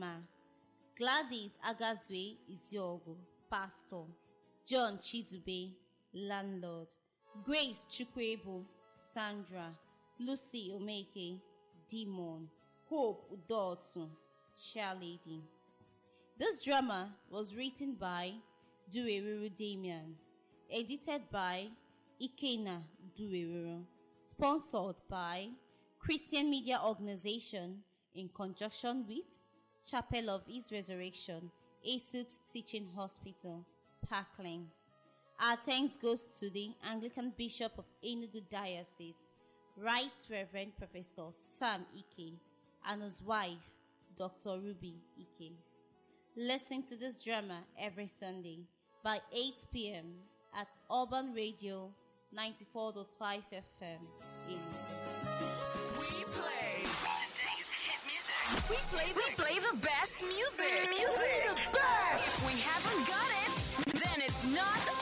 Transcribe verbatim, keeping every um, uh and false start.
Emma, Gladys Agazwe Iziogo, pastor, John Chizube, landlord, Grace Chukwuebu, Sandra, Lucy Omeke, Demon, Hope Udotu, cheerleading. This drama was written by Duweruru Damian, edited by Ikena Duweruru, sponsored by Christian Media Organization in conjunction with Chapel of His Resurrection, Asut Teaching Hospital, Parkland. Our thanks goes to the Anglican Bishop of Enugu Diocese, Right Reverend Professor Sam Ike, and his wife, Doctor Ruby Ike. Listen to this drama every Sunday by eight p.m. at Urban Radio ninety-four point five F M. We play today's hit music. We play the, we play the best music. Music. The best. If we haven't got it, then it's not